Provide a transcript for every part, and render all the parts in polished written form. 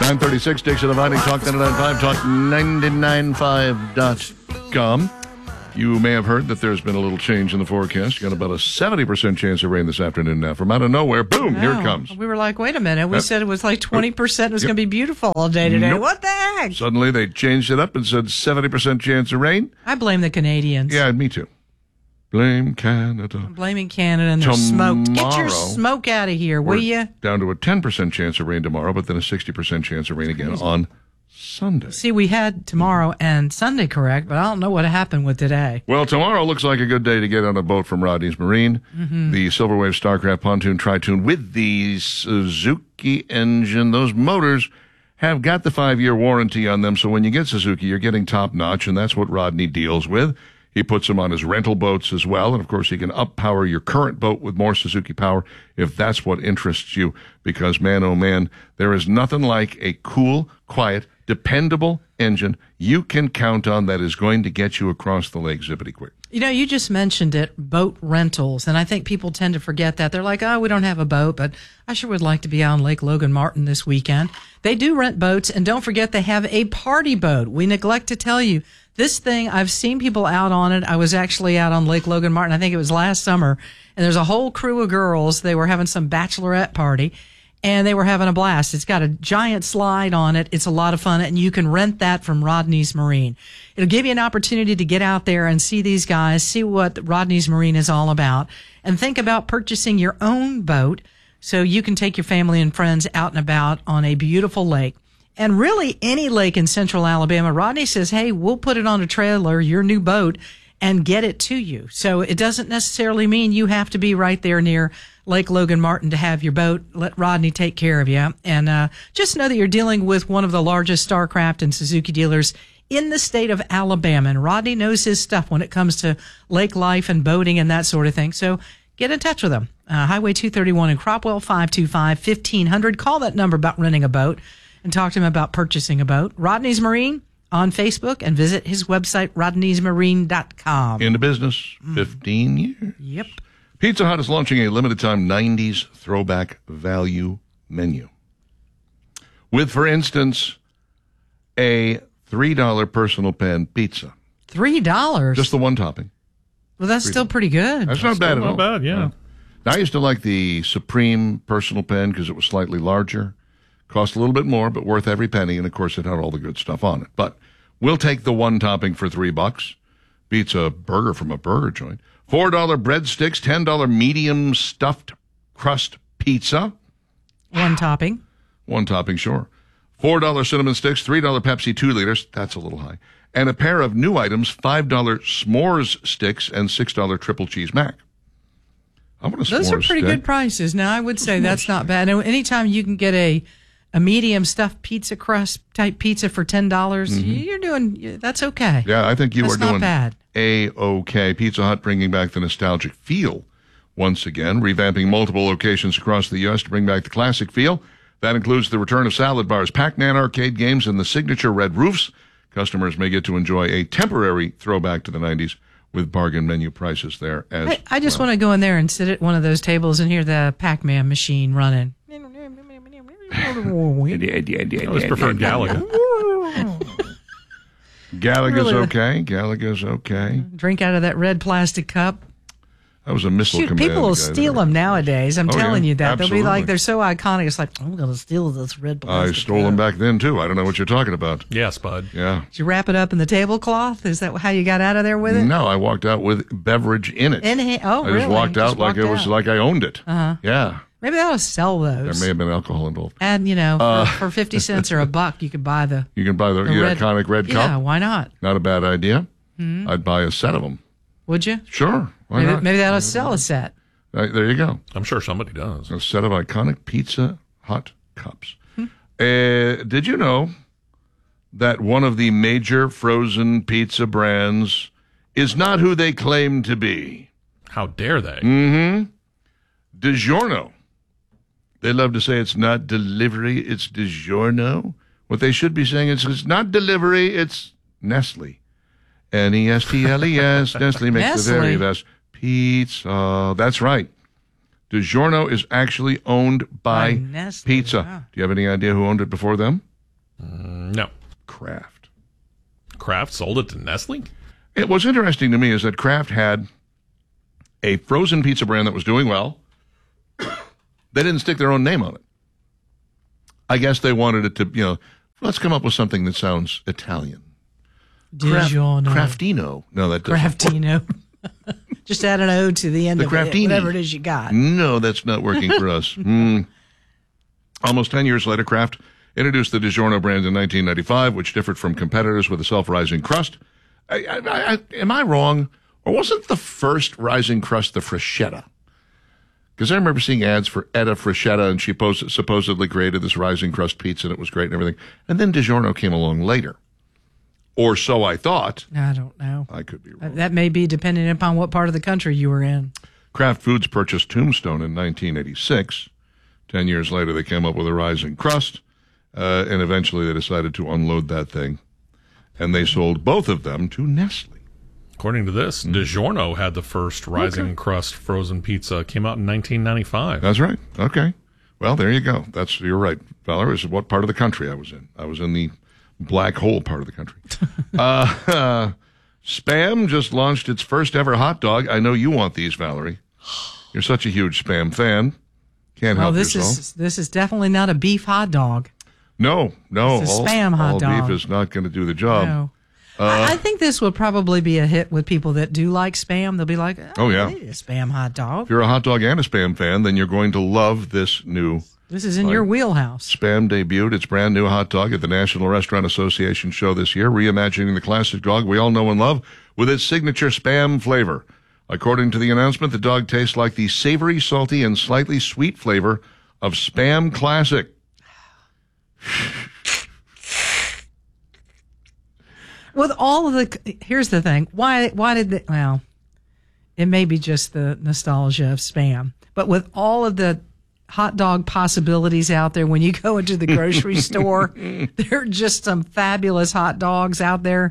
9:36, Dixon Avani, Talk 99.5, Talk 99.5.com. You may have heard that there's been a little change in the forecast. You got about a 70% chance of rain this afternoon now. From out of nowhere, boom, here it comes. We were like, wait a minute. We said it was like 20% was going to be beautiful all day today. Nope. What the heck? Suddenly they changed it up and said 70% chance of rain. I blame the Canadians. Yeah, me too. Blame Canada. I'm blaming Canada and their smoke. Get your smoke out of here, will you? Down to a 10% chance of rain tomorrow, but then a 60% chance of rain again on Sunday. See, we had tomorrow and Sunday correct, but I don't know what happened with today. Well, tomorrow looks like a good day to get on a boat from Rodney's Marine. Mm-hmm. The Silverwave Starcraft pontoon Tri-Toon with the Suzuki engine. Those motors have got the 5-year warranty on them, so when you get Suzuki, you're getting top-notch, and that's what Rodney deals with. He puts them on his rental boats as well, and of course he can up-power your current boat with more Suzuki power if that's what interests you, because man, oh man, there is nothing like a cool, quiet, dependable engine you can count on that is going to get you across the lake zippity quick. You know, you just mentioned it, boat rentals, and I think people tend to forget that. They're like, oh, we don't have a boat, but I sure would like to be out on Lake Logan Martin this weekend. They do rent boats, and don't forget they have a party boat. We neglect to tell you. This thing, I've seen people out on it. I was actually out on Lake Logan Martin, I think it was last summer, and there's a whole crew of girls. They were having some bachelorette party, and they were having a blast. It's got a giant slide on it. It's a lot of fun, and you can rent that from Rodney's Marine. It'll give you an opportunity to get out there and see these guys, see what Rodney's Marine is all about, and think about purchasing your own boat so you can take your family and friends out and about on a beautiful lake. And really any lake in central Alabama. Rodney says, hey, we'll put it on a trailer, your new boat, and get it to you. So it doesn't necessarily mean you have to be right there near Lake Logan Martin to have your boat. Let Rodney take care of you. And just know that you're dealing with one of the largest Starcraft and Suzuki dealers in the state of Alabama. And Rodney knows his stuff when it comes to lake life and boating and that sort of thing. So get in touch with him. Highway 231 in Cropwell, 525-1500. Call that number about renting a boat and talk to him about purchasing a boat. Rodney's Marine on Facebook, and visit his website, rodneysmarine.com. In the business, 15 years. Yep. Pizza Hut is launching a limited-time 90s throwback value menu. With, for instance, a $3 personal pan pizza. $3? Just the one topping. Well, that's still pretty good. That's not bad at all. Not bad, yeah. Now, I used to like the Supreme personal pan because it was slightly larger. Cost a little bit more, but worth every penny, and of course it had all the good stuff on it. But we'll take the one topping for $3. Beats a burger from a burger joint. $4 breadsticks, $10 medium stuffed crust pizza. One topping. One topping, sure. $4 cinnamon sticks, $3 Pepsi 2 liters. That's a little high. And a pair of new items, $5 s'mores sticks and $6 triple cheese mac. I want a s'mores Those are pretty stick. good prices. Now, I would say that's not bad. Now, anytime you can get a medium stuffed pizza crust type pizza for $10, you're doing, that's okay. Yeah, I think you That's are doing not bad. A-OK. Pizza Hut bringing back the nostalgic feel once again, revamping multiple locations across the U.S. to bring back the classic feel. That includes the return of salad bars, Pac-Man arcade games, and the signature red roofs. Customers may get to enjoy a temporary throwback to the 90s with bargain menu prices there as I just want to go in there and sit at one of those tables and hear the Pac-Man machine running. I always prefer Galaga. Galaga's okay. Galaga's okay. Drink out of that red plastic cup. That was a missile Shoot, command. people will steal them nowadays. I'm telling you that. Absolutely. They'll be like, they're so iconic. It's like, I'm going to steal this red I plastic stole them cup. back then, too. I don't know what you're talking about. Yes, bud. Yeah. Did you wrap it up in the tablecloth? Is that how you got out of there with it? No, I walked out with beverage in it. Oh, I really? just walked out like it was like I owned it. Uh-huh. Yeah. Maybe they ought to sell There those. may have been alcohol involved. And, for 50 cents or $1, you could buy the You can buy the red, iconic red cup. Yeah, why not? Not a bad idea. I'd buy a set of them. Would you? Sure. Why not? Maybe they ought to sell a set. There you go. I'm sure somebody does. A set of iconic Pizza Hut cups. Did you know that one of the major frozen pizza brands is not who they claim to be? How dare they? DiGiorno. They love to say it's not delivery, it's DiGiorno. What they should be saying is it's not delivery, it's Nestle. N-E-S-T-L-E-S. Nestle makes the very best pizza. That's right. DiGiorno is actually owned by Nestle, Pizza. wow. Do you have any idea who owned it before them? No. Kraft. Kraft sold it to Nestle? What's interesting to me is that Kraft had a frozen pizza brand that was doing well. They didn't stick their own name on it. I guess they wanted it to, let's come up with something that sounds Italian. DiGiorno. Craftino. No, that doesn't Craftino. Just add an O to the end of Craftini. it, whatever it is you got. No, that's not working for us. Almost 10 years later, Kraft introduced the DiGiorno brand in 1995, which differed from competitors with a self-rising crust. Am I wrong? Or wasn't the first rising crust the Freschetta? Because I remember seeing ads for Etta Freschetta, and she supposedly created this rising crust pizza, and it was great and everything. And then DiGiorno came along later. Or so I thought. I don't know. I could be wrong. That may be depending upon what part of the country you were in. Kraft Foods purchased Tombstone in 1986. 10 years later, they came up with a rising crust, and eventually they decided to unload that thing. And they sold both of them to Nestle. According to this, DiGiorno had the first rising crust frozen pizza. Came out in 1995. That's right. Okay. Well, there you go. You're right, Valerie. This is what part of the country I was in. I was in the black hole part of the country. Spam just launched its first ever hot dog. I know you want these, Valerie. You're such a huge Spam fan. Can't help yourself. This is definitely not a beef hot dog. No. It's a Spam hot dog. All beef is not going to do the job. No. I think this will probably be a hit with people that do like Spam. They'll be like, oh yeah, I need a Spam hot dog. If you're a hot dog and a Spam fan, then you're going to love this new. This is in your wheelhouse. Spam debuted its brand new hot dog at the National Restaurant Association show this year, reimagining the classic dog we all know and love with its signature Spam flavor. According to the announcement, the dog tastes like the savory, salty, and slightly sweet flavor of Spam Classic. With all of here's the thing. Why did they, well, it may be just the nostalgia of Spam, but with all of the hot dog possibilities out there, when you go into the grocery store, there are just some fabulous hot dogs out there.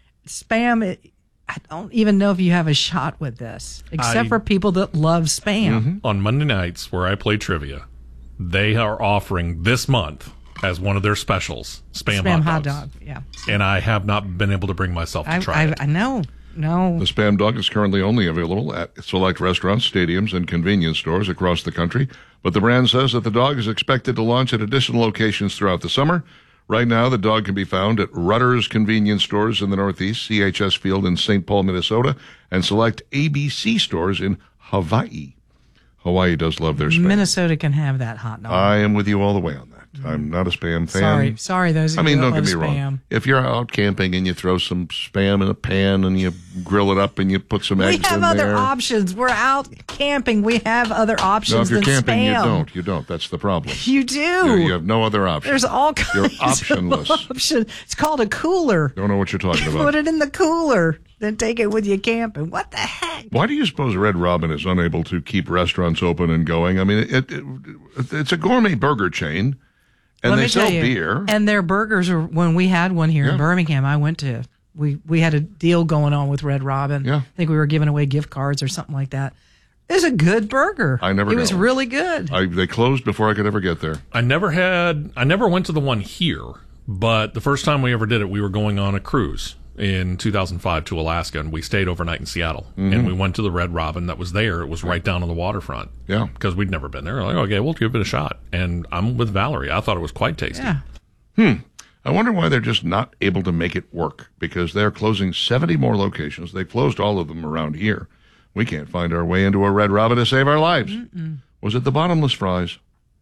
Spam, I don't even know if you have a shot with this, except for people that love Spam. On Monday nights where I play trivia, they are offering this month as one of their specials, Spam hot dogs. Yeah. And I have not been able to bring myself to try it. I know. No. The Spam dog is currently only available at select restaurants, stadiums, and convenience stores across the country. But the brand says that the dog is expected to launch at additional locations throughout the summer. Right now, the dog can be found at Rutter's convenience stores in the Northeast, CHS Field in St. Paul, Minnesota, and select ABC stores in Hawaii. Hawaii does love their Spam. Minnesota can have that hot dog. I am with you all the way on that. I'm not a Spam fan. Sorry, those of you that don't love get me Spam. wrong. If you're out camping and you throw some Spam in a pan and you grill it up and you put some eggs in there. We have other options. We're out camping. We have other options than Spam. No, if you're camping, you don't. That's the problem. You do. You have no other options. There's all kinds You're optionless. of options. It's called a cooler. Don't know what you're talking about. Put it in the cooler. Then take it with you camping. What the heck? Why do you suppose Red Robin is unable to keep restaurants open and going? I mean, it's a gourmet burger chain. And they sell beer. And their burgers are, when we had one here in Birmingham, I went to, we had a deal going on with Red Robin. Yeah. I think we were giving away gift cards or something like that. It was a good burger. It was really good. They closed before I could ever get there. I never went to the one here, but the first time we ever did it, we were going on a cruise in 2005 to Alaska, and we stayed overnight in Seattle. And we went to the Red Robin that was there. It was right down on the waterfront. Yeah. Because we'd never been there. We're like, okay, we'll give it a shot. And I'm with Valerie. I thought it was quite tasty. Yeah. I wonder why they're just not able to make it work, because they're closing 70 more locations. They closed all of them around here. We can't find our way into a Red Robin to save our lives. Was it the bottomless fries?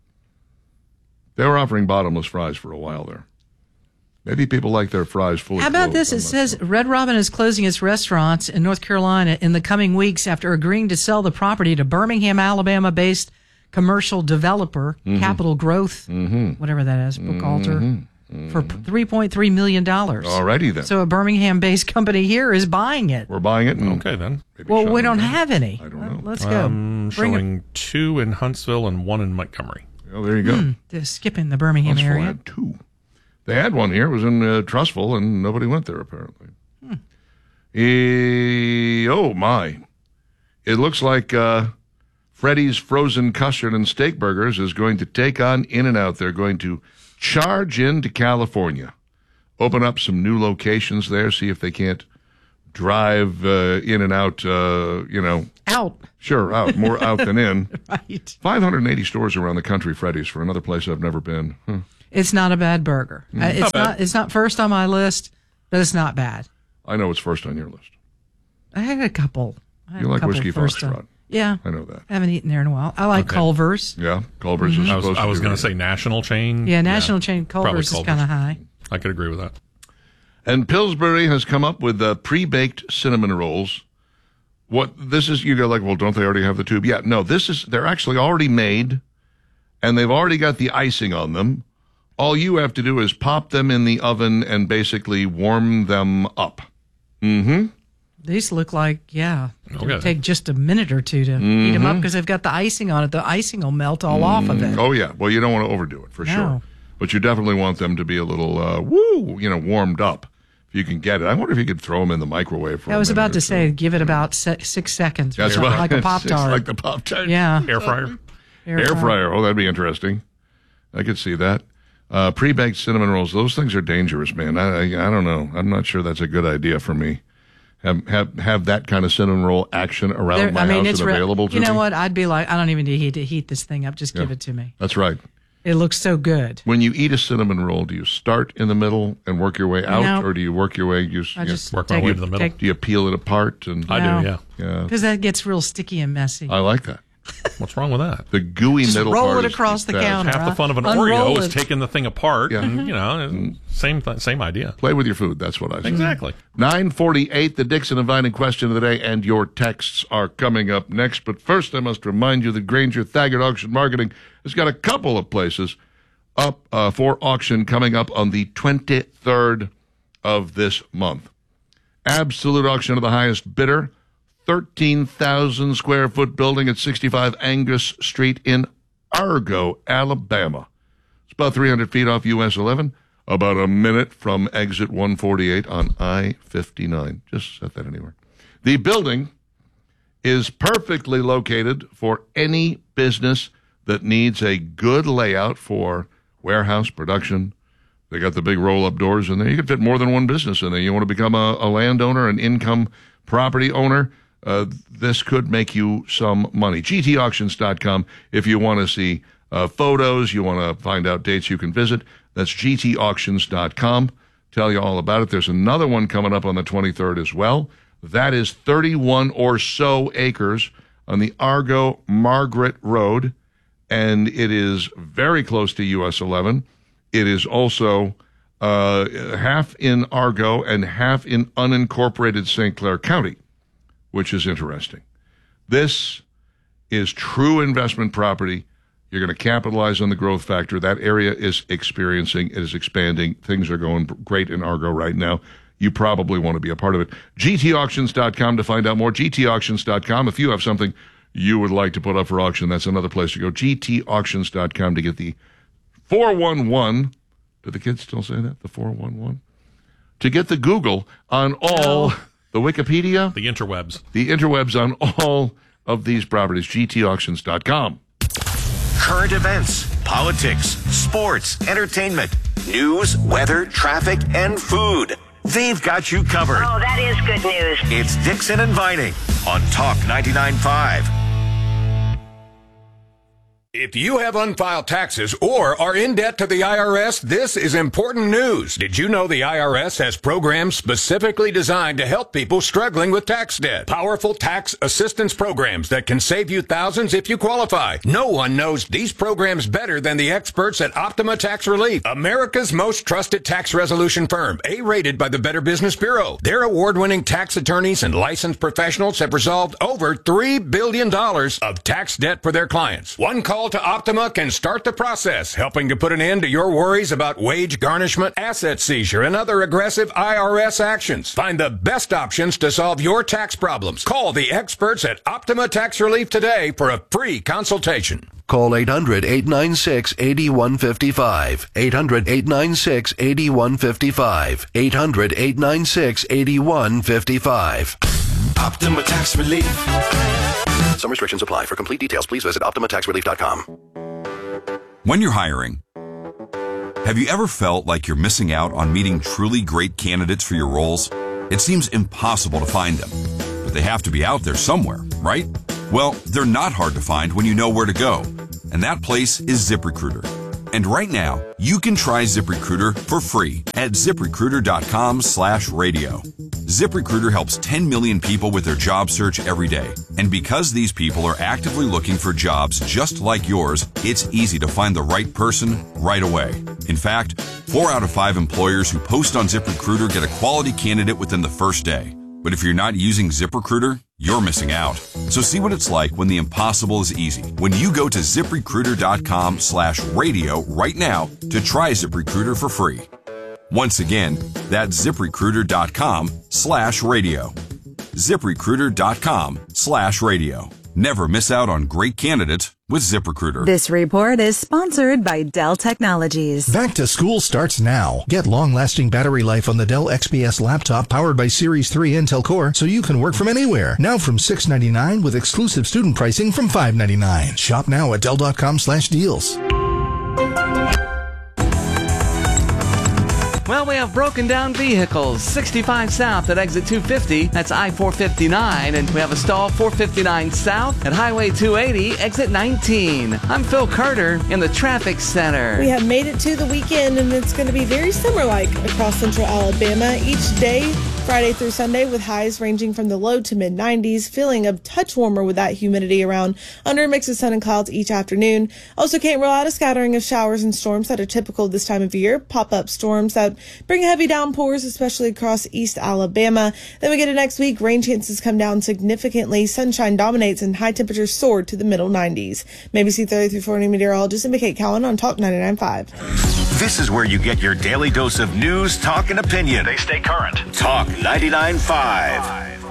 They were offering bottomless fries for a while there. Maybe people like their fries fully. How about this? It says Red Robin is closing its restaurants in North Carolina in the coming weeks after agreeing to sell the property to Birmingham, Alabama-based commercial developer, Capital Growth, whatever that is, Bookalter, for $3.3 million. All righty then. So a Birmingham-based company here is buying it. We're buying it. Okay then. Well, we don't have any. I don't know. Let's go. I'm showing 2 in Huntsville and 1 in Montgomery. Well, there you go. Skipping the Birmingham area. Had 2. They had one here. It was in Trussville, and nobody went there, apparently. Oh, my. It looks like Freddy's Frozen Custard and Steak Burgers is going to take on In-N-Out. They're going to charge into California, open up some new locations there, see if they can't drive In-N-Out, Out. Sure, out. More out than in. Right. 580 stores around the country, Freddy's, for another place I've never been. It's not a bad burger. Not bad. It's not first on my list, but it's not bad. I know it's first on your list. I had a couple. You like Whiskey Foxtrot. Yeah. I know that. I haven't eaten there in a while. I like Culver's. Yeah, Culver's is supposed to be I was going great. to say national chain. Yeah, national chain Culver's is kind of high. I could agree with that. And Pillsbury has come up with pre-baked cinnamon rolls. What this is, you go like, well, don't they already have the tube? Yeah, no, they're actually already made, and they've already got the icing on them. All you have to do is pop them in the oven and basically warm them up. Mm-hmm. These look like, it Okay. would take just a minute or two to heat them up because they've got the icing on it. The icing will melt all off of it. Oh, yeah. Well, you don't want to overdo it, for No. sure. But you definitely want them to be a little, warmed up. If you can get it. I wonder if you could throw them in the microwave for I was a minute about or to two. say, give it about 6 seconds. That's like a Pop-Tart. It's like the Pop-Tart. Yeah. Air fryer. Air fryer. Oh, that'd be interesting. I could see that. Pre-baked cinnamon rolls. Those things are dangerous, man. I don't know. I'm not sure that's a good idea for me. Have that kind of cinnamon roll action around my house and available to me. You know what? I'd be like, I don't even need to heat this thing up. Just give it to me. That's right. It looks so good. When you eat a cinnamon roll, do you start in the middle and work your way out, No. or do you work your way? I just work my way to the middle. Do you peel it apart? And I No. do, yeah. yeah, Because that gets real sticky and messy. I like that. What's wrong with that? The gooey Just middle roll part it is across the best. counter. Half the fun of an Unroll Oreo is it. taking the thing apart, Yeah. and same idea. Play with your food. That's what I say. Exactly. 9:48, the Dixon Inviting Question of the Day, and your texts are coming up next. But first, I must remind you that Granger Thaggart Auction Marketing has got a couple of places up for auction coming up on the 23rd of this month. Absolute auction of the highest bidder, 13,000 square foot building at 65 Angus Street in Argo, Alabama. It's about 300 feet off US 11, about a minute from exit 148 on I-59. Just set that anywhere. The building is perfectly located for any business that needs a good layout for warehouse production. They got the big roll-up doors in there. You can fit more than one business in there. You want to become a landowner, an income property owner, this could make you some money. GTauctions.com if you want to see photos, you want to find out dates you can visit. That's GTauctions.com. Tell you all about it. There's another one coming up on the 23rd as well. That is 31 or so acres on the Argo Margaret Road, and it is very close to US 11. It is also half in Argo and half in unincorporated St. Clair County, which is interesting. This is true investment property. You're going to capitalize on the growth factor. That area is experiencing, it is expanding. Things are going great in Argo right now. You probably want to be a part of it. GTauctions.com to find out more. GTauctions.com. If you have something you would like to put up for auction, that's another place to go. GTauctions.com to get the 411. Do the kids still say that? The 411? To get the Google on all, the Wikipedia, The interwebs. the interwebs on all of these properties. GTauctions.com. Current events, politics, sports, entertainment, news, weather, traffic, and food. They've got you covered. Oh, that is good news. It's Dixon Inviting on Talk 99.5. If you have unfiled taxes or are in debt to the IRS, this is important news. Did you know the IRS has programs specifically designed to help people struggling with tax debt? Powerful tax assistance programs that can save you thousands if you qualify. No one knows these programs better than the experts at Optima Tax Relief, America's most trusted tax resolution firm, A-rated by the Better Business Bureau. Their award-winning tax attorneys and licensed professionals have resolved over $3 billion of tax debt for their clients. One call to Optima can start the process, helping to put an end to your worries about wage garnishment, asset seizure, and other aggressive IRS actions. Find the best options to solve your tax problems. Call the experts at Optima Tax Relief today for a free consultation. Call 800-896-8155. 800-896-8155. 800-896-8155. Optima Tax Relief. Some restrictions apply. For complete details, please visit OptimaTaxRelief.com. When you're hiring, have you ever felt like you're missing out on meeting truly great candidates for your roles? It seems impossible to find them, but they have to be out there somewhere, right? Well, they're not hard to find when you know where to go, and that place is ZipRecruiter. And right now, you can try ZipRecruiter for free at ZipRecruiter.com/radio. ZipRecruiter helps 10 million people with their job search every day. And because these people are actively looking for jobs just like yours, it's easy to find the right person right away. In fact, 4 out of 5 employers who post on ZipRecruiter get a quality candidate within the first day. But if you're not using ZipRecruiter, you're missing out. So see what it's like when the impossible is easy. When you go to ZipRecruiter.com/radio right now to try ZipRecruiter for free. Once again, that's ZipRecruiter.com/radio. ZipRecruiter.com/radio. Never miss out on great candidates with ZipRecruiter. This report is sponsored by Dell Technologies. Back to school starts now. Get long-lasting battery life on the Dell XPS laptop powered by Series 3 Intel Core so you can work from anywhere. Now from $699 with exclusive student pricing from $599. Shop now at Dell.com/deals. Well, we have broken down vehicles. 65 south at exit 250. That's I-459. And we have a stall 459 south at Highway 280, exit 19. I'm Phil Carter in the traffic center. We have made it to the weekend, and it's going to be very summer-like across central Alabama each day, Friday through Sunday, with highs ranging from the low to mid-90s, feeling a touch warmer with that humidity around, under a mix of sun and clouds each afternoon. Also can't rule out a scattering of showers and storms that are typical this time of year, pop-up storms that bring heavy downpours, especially across East Alabama. Then we get to next week, rain chances come down significantly, sunshine dominates, and high temperatures soar to the middle 90s. ABC 3340 meteorologist and McKay Cowan on Talk 99.5. This is where you get your daily dose of news, talk, and opinion. They stay current. Talk 99.5.